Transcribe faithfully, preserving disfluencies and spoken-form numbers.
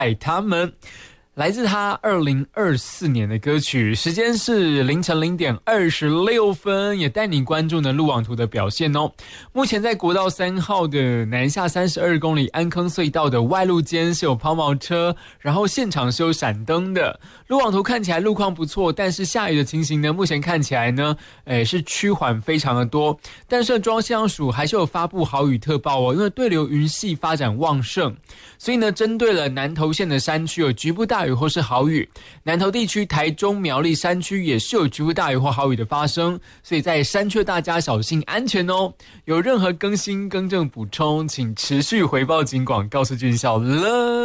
爱他们。来自他二零二四年的歌曲，时间是凌晨零点二十六分，也带你关注呢路网图的表现哦。目前在国道三号的南下三十二公里安坑隧道的外路间是有抛锚车，然后现场是有闪灯的。路网图看起来路况不错，但是下雨的情形呢，目前看起来呢，诶是趋缓非常的多。但是中央气象署还是有发布豪雨特报哦，因为对流云系发展旺盛，所以呢，针对了南投县的山区有局部大雨或是豪雨，南投地区台中苗栗山区也是有局部大雨或豪雨的发生，所以在山区的大家小心安全哦。有任何更新更正补充，请持续回报警广告诉军校了。